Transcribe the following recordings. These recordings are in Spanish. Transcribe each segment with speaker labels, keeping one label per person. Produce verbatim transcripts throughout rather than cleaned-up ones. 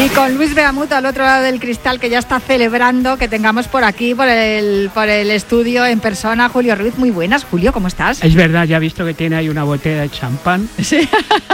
Speaker 1: Y con Luis Beamut al otro lado del cristal, que ya está celebrando que tengamos por aquí, por el, por el estudio en persona, Julio Ruiz. Muy buenas, Julio, ¿cómo estás?
Speaker 2: Es verdad, ya he visto que tiene ahí una botella de champán. Sí.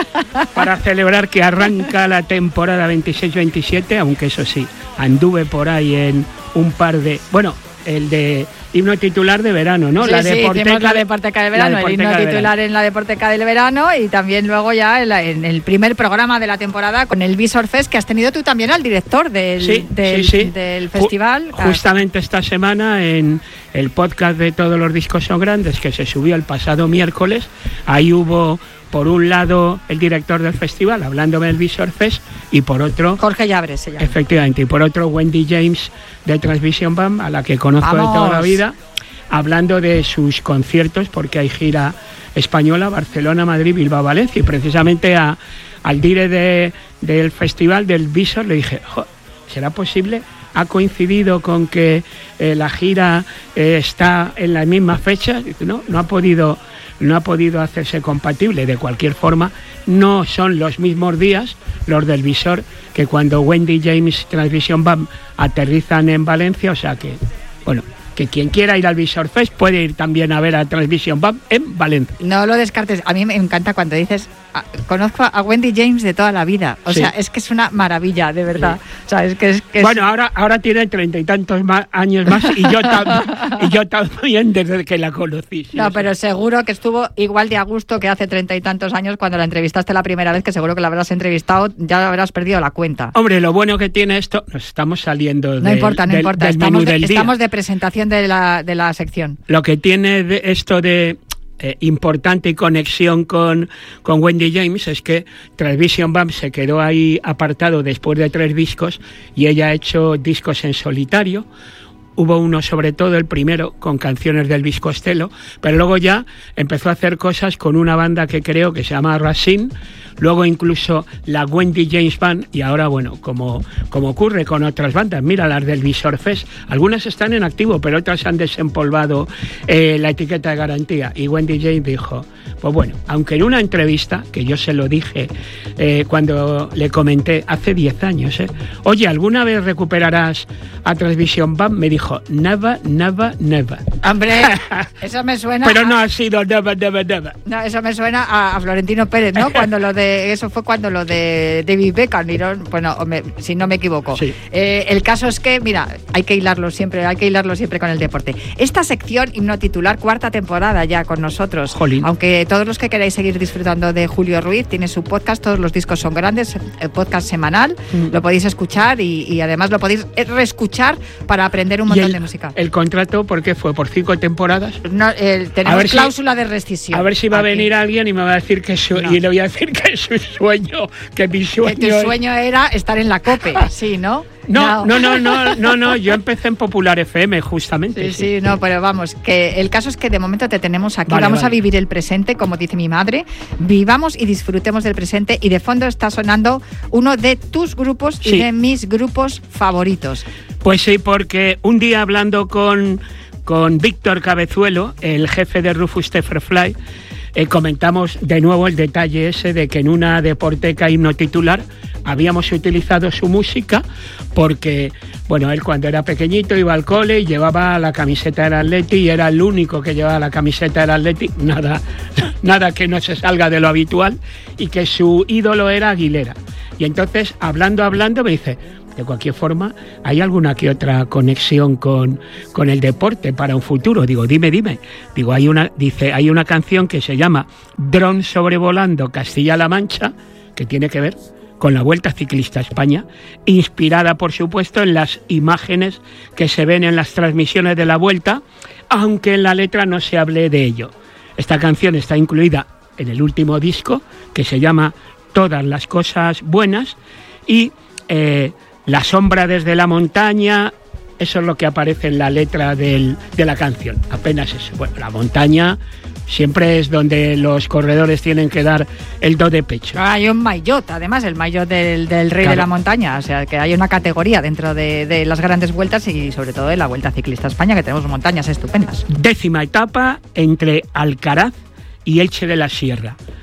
Speaker 2: Para celebrar que arranca la temporada veintiséis veintisiete, aunque eso sí, anduve por ahí en un par de... Bueno, el de himno titular de verano, ¿no?
Speaker 1: Sí,
Speaker 2: la
Speaker 1: sí,
Speaker 2: Deporteca,
Speaker 1: la Deporteca del verano, el himno titular verano. En la Deporteca del verano y también luego ya en, la, en el primer programa de la temporada con el Visor Fest, que has tenido tú también al director del,
Speaker 2: sí,
Speaker 1: del,
Speaker 2: sí, sí.
Speaker 1: del festival.
Speaker 2: Ju- justamente esta semana en el podcast de Todos los discos son grandes, que se subió el pasado miércoles, ahí hubo... Por un lado, el director del festival, hablándome del Visor Fest, y por otro...
Speaker 1: Jorge Llabres se llama.
Speaker 2: Efectivamente, y por otro, Wendy James, de Transvision Band, a la que conozco
Speaker 1: ¡Vamos!
Speaker 2: De toda la vida, hablando de sus conciertos, porque hay gira española, Barcelona, Madrid, Bilbao, Valencia, y precisamente a, al dire de, del festival del Visor le dije, ¿será posible? ¿Ha coincidido con que eh, la gira eh, está en las mismas fechas? No, no ha podido... no ha podido hacerse compatible. De cualquier forma, no son los mismos días los del Visor que cuando Wendy James Transvision Band aterrizan en Valencia, o sea que, bueno, que quien quiera ir al Visor Fest puede ir también a ver a Transvision Band en Valencia.
Speaker 1: No lo descartes. A mí me encanta cuando dices, a, conozco a Wendy James de toda la vida. O sí. sea, es que es una maravilla, de verdad. Sí. O sea, es que es, que es...
Speaker 2: Bueno, ahora, ahora tiene treinta y tantos más, años más y yo, tam, y yo también desde que la conocí. Sí,
Speaker 1: no,
Speaker 2: o sea.
Speaker 1: Pero seguro que estuvo igual de a gusto que hace treinta y tantos años cuando la entrevistaste la primera vez, que seguro que la habrás entrevistado, ya habrás perdido la cuenta.
Speaker 2: Hombre, lo bueno que tiene esto, nos estamos saliendo
Speaker 1: no
Speaker 2: del,
Speaker 1: importa, no
Speaker 2: del,
Speaker 1: importa.
Speaker 2: del
Speaker 1: Estamos,
Speaker 2: menú
Speaker 1: de,
Speaker 2: del día.
Speaker 1: estamos de presentación de la, de la sección.
Speaker 2: Lo que tiene de esto de eh, importante y conexión con, con Wendy James es que Transvision Band se quedó ahí apartado después de tres discos y ella ha hecho discos en solitario. Hubo uno, sobre todo el primero, con canciones del Elvis Costello, pero luego ya empezó a hacer cosas con una banda que creo que se llama Racine, luego incluso la Wendy James Band, y ahora, bueno, como, como ocurre con otras bandas, mira las del Visor Fest, algunas están en activo, pero otras han desempolvado eh, la etiqueta de garantía, y Wendy James dijo, pues bueno, aunque en una entrevista, que yo se lo dije eh, cuando le comenté hace diez años, eh, oye, ¿alguna vez recuperarás a Transvision Band? Me dijo, never, never, never.
Speaker 1: Hombre, eso me suena...
Speaker 2: Pero no a... ha sido never, never, never.
Speaker 1: No, eso me suena a, a Florentino Pérez, ¿no? Cuando lo de... Eso fue cuando lo de David Beckham, bueno, me, si no me equivoco.
Speaker 2: Sí.
Speaker 1: Eh, el caso es que, mira, hay que hilarlo siempre, hay que hilarlo siempre con el deporte. Esta sección, himno titular, cuarta temporada ya con nosotros.
Speaker 2: Jolín.
Speaker 1: Aunque todos los que queráis seguir disfrutando de Julio Ruiz, tiene su podcast, Todos los discos son grandes, el podcast semanal, mm. lo podéis escuchar y, y además lo podéis reescuchar para aprender un montón
Speaker 2: el,
Speaker 1: de música.
Speaker 2: ¿El contrato por qué fue? ¿Por cinco temporadas?
Speaker 1: No, eh, tenemos cláusula
Speaker 2: si,
Speaker 1: de rescisión.
Speaker 2: A ver si va
Speaker 1: aquí.
Speaker 2: a venir alguien y me va a decir que su, no. y le voy a decir que es su sueño, que mi sueño
Speaker 1: que tu
Speaker 2: es...
Speaker 1: sueño era estar en la COPE, sí, ¿no?
Speaker 2: No, no, no, no, no, no, yo empecé en Popular F M, justamente.
Speaker 1: Sí, sí, sí, no, pero vamos, que el caso es que de momento te tenemos aquí, vale, vamos vale. a vivir el presente, como dice mi madre, vivamos y disfrutemos del presente, y de fondo está sonando uno de tus grupos sí. y de mis grupos favoritos.
Speaker 2: Pues sí, porque un día hablando con, con Víctor Cabezuelo, el jefe de Rufus Tefferfly, eh, comentamos de nuevo el detalle ese de que en una Deporteca himno titular habíamos utilizado su música porque, bueno, él cuando era pequeñito iba al cole y llevaba la camiseta del Atleti y era el único que llevaba la camiseta del Atleti, nada, nada que no se salga de lo habitual, y que su ídolo era Aguilera. Y entonces, hablando, hablando, me dice... De cualquier forma, ¿hay alguna que otra conexión con, con el deporte para un futuro? Digo, dime, dime. Digo, hay una, dice, hay una canción que se llama Dron sobrevolando Castilla-La Mancha, que tiene que ver con la Vuelta Ciclista a España, inspirada, por supuesto, en las imágenes que se ven en las transmisiones de la Vuelta, aunque en la letra no se hable de ello. Esta canción está incluida en el último disco, que se llama Todas las cosas buenas, y... Eh, La sombra desde la montaña, eso es lo que aparece en la letra del, de la canción, apenas eso. Bueno, la montaña siempre es donde los corredores tienen que dar el do de pecho.
Speaker 1: Hay un maillot, además, el maillot del, del rey claro. de la montaña, o sea que hay una categoría dentro de, de las grandes vueltas y sobre todo de la Vuelta Ciclista a España, que tenemos montañas estupendas.
Speaker 2: Décima etapa entre Alcaraz y Elche de la Sierra.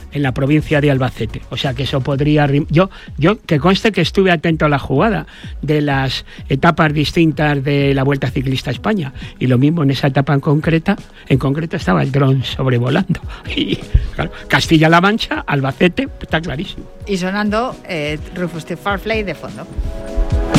Speaker 2: en la provincia de Albacete. O sea que eso podría... Yo, yo que conste que estuve atento a la jugada de las etapas distintas de la Vuelta Ciclista a España, y lo mismo en esa etapa en concreta, en concreto estaba el dron sobrevolando. Y claro, Castilla-La Mancha, Albacete, está clarísimo.
Speaker 1: Y sonando eh, Rufus the Firefly de fondo.